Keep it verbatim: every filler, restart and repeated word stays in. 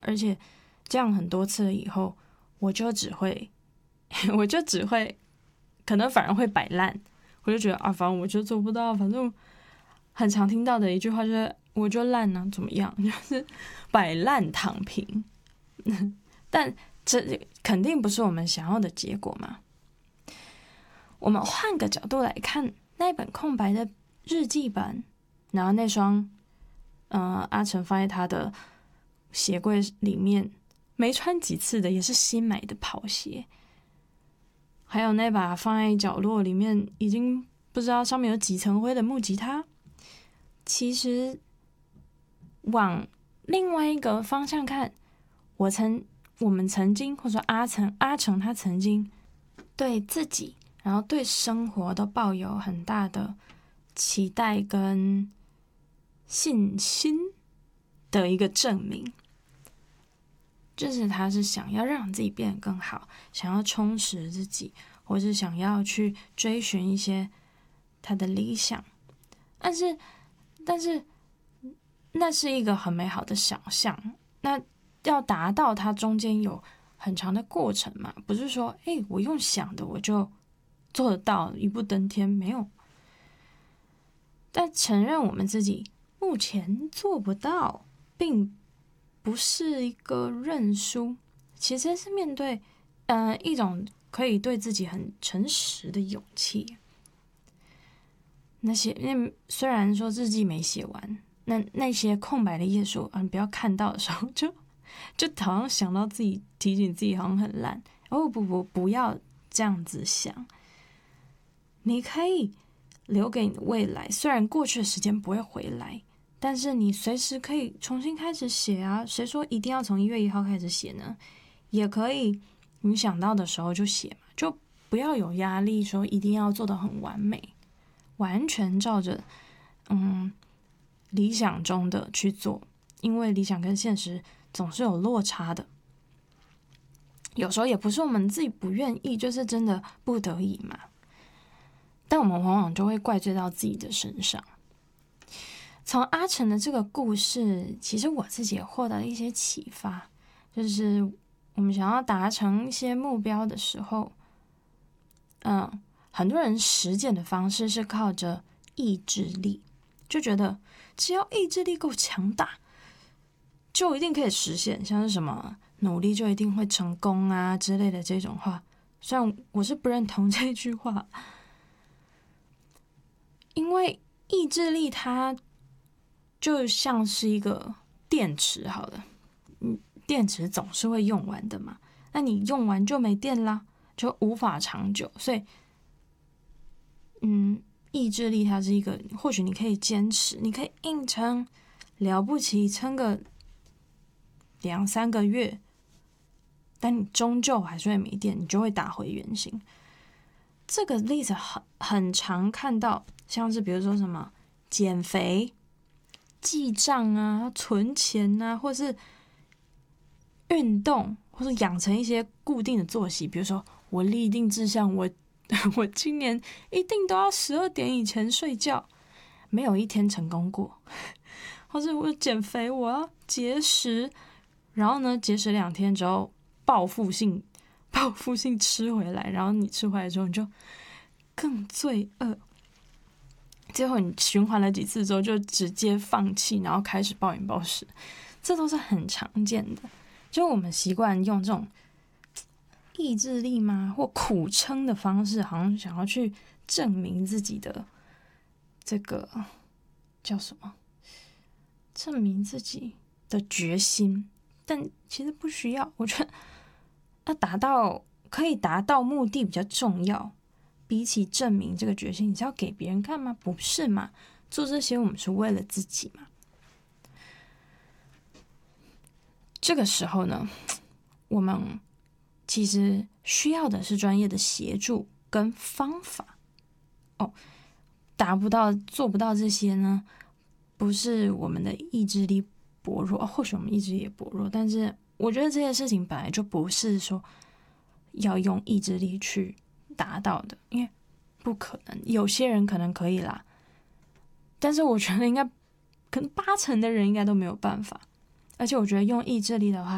而且这样很多次了以后，我就只会，我就只会，可能反而会摆烂。我就觉得啊，反正我就做不到，反正很常听到的一句话就是我就烂啊，怎么样？就是摆烂躺平。但这肯定不是我们想要的结果嘛。我们换个角度来看，那本空白的日记本，然后那双呃阿成放在他的鞋柜里面没穿几次的，也是新买的跑鞋，还有那把放在角落里面已经不知道上面有几层灰的木吉他，其实往另外一个方向看，我曾我们曾经或者说阿成阿成他曾经对自己然后对生活都抱有很大的期待跟信心的一个证明，就是他是想要让自己变得更好，想要充实自己，或是想要去追寻一些他的理想。但是但是那是一个很美好的想象，那要达到它中间有很长的过程嘛，不是说哎、欸，我用想的我就做得到，一步登天，没有。但承认我们自己目前做不到，并不是一个认输，其实是面对呃一种可以对自己很诚实的勇气。那些那虽然说日记没写完，那那些空白的页数啊，你不要看到的时候就就好像想到自己提醒自己好像很烂。哦不不不要这样子想，你可以留给你的未来，虽然过去的时间不会回来，但是你随时可以重新开始写啊。谁说一定要从一月一号开始写呢？也可以你想到的时候就写嘛，就不要有压力说一定要做得很完美，完全照着嗯理想中的去做，因为理想跟现实总是有落差的。有时候也不是我们自己不愿意，就是真的不得已嘛。但我们往往就会怪罪到自己的身上。从阿成的这个故事，其实我自己也获得了一些启发，就是我们想要达成一些目标的时候，嗯，很多人实践的方式是靠着意志力，就觉得只要意志力够强大，就一定可以实现，像是什么努力就一定会成功啊之类的这种话。虽然我是不认同这句话，因为意志力它就像是一个电池好了，嗯，电池总是会用完的嘛，那你用完就没电啦，就无法长久。所以嗯，意志力它是一个，或许你可以坚持，你可以硬撑，了不起撑个两三个月，但你终究还是会没电，你就会打回原形。这个例子很很常看到，像是比如说什么减肥、记账啊、存钱啊，或是运动，或是养成一些固定的作息。比如说，我立定志向，我我今年一定都要十二点以前睡觉，没有一天成功过。或是我减肥，我要节食，然后呢，节食两天之后，报复性。报复性吃回来，然后你吃回来之后你就更罪恶，最后你循环了几次之后就直接放弃，然后开始暴饮暴食，这都是很常见的。就我们习惯用这种意志力吗或苦撑的方式，好像想要去证明自己的这个叫什么，证明自己的决心，但其实不需要。我觉得要达到可以达到目的比较重要，比起证明这个决心，你是要给别人看吗？不是嘛？做这些我们是为了自己嘛。这个时候呢，我们其实需要的是专业的协助跟方法。哦，达不到做不到这些呢，不是我们的意志力薄弱，或许我们意志力也薄弱，但是我觉得这些事情本来就不是说要用意志力去达到的，因为不可能。有些人可能可以啦，但是我觉得应该可能八成的人应该都没有办法。而且我觉得用意志力的话，